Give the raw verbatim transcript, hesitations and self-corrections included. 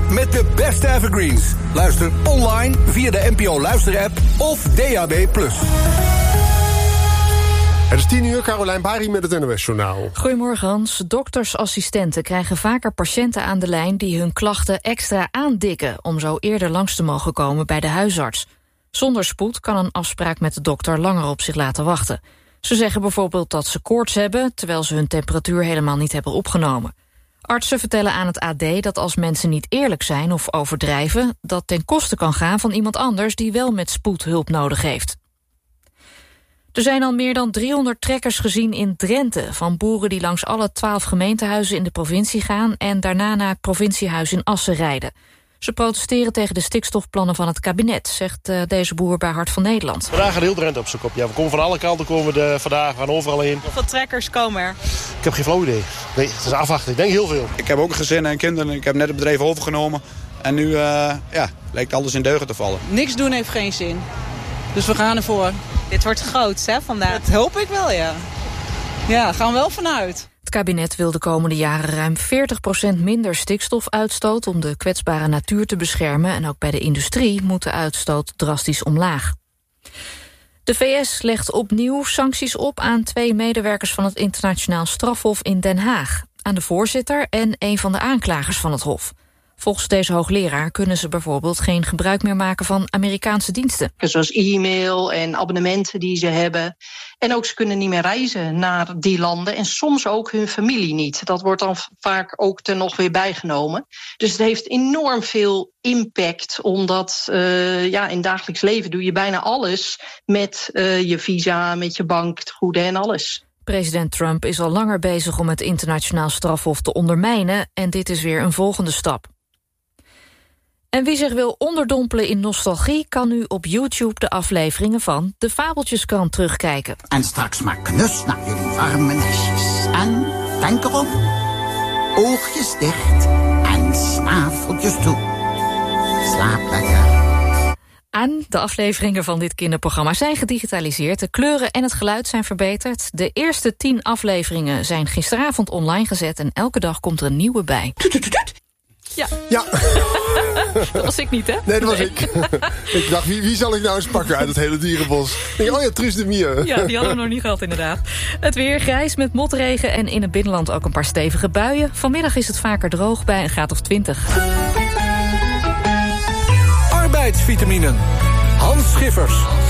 met de beste evergreens. Luister online via de N P O Luister-app of D A B plus. Het is tien uur, Carolijn Bari met het N O S-journaal. Goedemorgen Hans. Doktersassistenten krijgen vaker patiënten aan de lijn die hun klachten extra aandikken om zo eerder langs te mogen komen bij de huisarts. Zonder spoed kan een afspraak met de dokter langer op zich laten wachten. Ze zeggen bijvoorbeeld dat ze koorts hebben, terwijl ze hun temperatuur helemaal niet hebben opgenomen. Artsen vertellen aan het A D dat als mensen niet eerlijk zijn of overdrijven, dat ten koste kan gaan van iemand anders die wel met spoed hulp nodig heeft. Er zijn al meer dan driehonderd trekkers gezien in Drenthe, van boeren die langs alle twaalf gemeentehuizen in de provincie gaan en daarna naar het provinciehuis in Assen rijden. Ze protesteren tegen de stikstofplannen van het kabinet, zegt uh, deze boer bij Hart van Nederland. Vandaag gaat heel Drenthe op zijn kop. Ja, we komen van alle kanten komen we de, vandaag, we gaan overal heen. Hoeveel trekkers komen er? Ik heb geen flauw idee. Nee, het is afwachten. Ik denk heel veel. Ik heb ook een gezin en kinderen. Ik heb net het bedrijf overgenomen. En nu uh, ja, lijkt alles in deugen te vallen. Niks doen heeft geen zin. Dus we gaan ervoor. Dit wordt groots, hè, vandaag? Dat hoop ik wel, ja. Ja, gaan we wel vanuit. Het kabinet wil de komende jaren ruim veertig procent minder stikstofuitstoot om de kwetsbare natuur te beschermen. En ook bij de industrie moet de uitstoot drastisch omlaag. De V S legt opnieuw sancties op aan twee medewerkers van het internationaal strafhof in Den Haag. Aan de voorzitter en een van de aanklagers van het hof. Volgens deze hoogleraar kunnen ze bijvoorbeeld geen gebruik meer maken van Amerikaanse diensten. Zoals e-mail en abonnementen die ze hebben. En ook ze kunnen niet meer reizen naar die landen en soms ook hun familie niet. Dat wordt dan vaak ook er nog weer bijgenomen. Dus het heeft enorm veel impact, omdat uh, ja, in dagelijks leven doe je bijna alles met uh, je visa, met je banktegoeden en alles. President Trump is al langer bezig om het internationaal strafhof te ondermijnen en dit is weer een volgende stap. En wie zich wil onderdompelen in nostalgie kan nu op YouTube de afleveringen van De Fabeltjeskrant terugkijken. En straks maar knus naar jullie warme nestjes. En denk erom, oogjes dicht en snaveltjes toe. Slaap lekker. En de afleveringen van dit kinderprogramma zijn gedigitaliseerd. De kleuren en het geluid zijn verbeterd. De eerste tien afleveringen zijn gisteravond online gezet en elke dag komt er een nieuwe bij. Ja. Ja. Dat was ik niet, hè? Nee, dat was nee. ik. Ik dacht, wie, wie zal ik nou eens pakken uit het hele dierenbos? Ik dacht, oh ja, Truus de Mier. Ja, die hadden we nog niet gehad, inderdaad. Het weer grijs met motregen en in het binnenland ook een paar stevige buien. Vanmiddag is het vaker droog bij een graad of twintig. Arbeidsvitaminen. Hans Schiffers.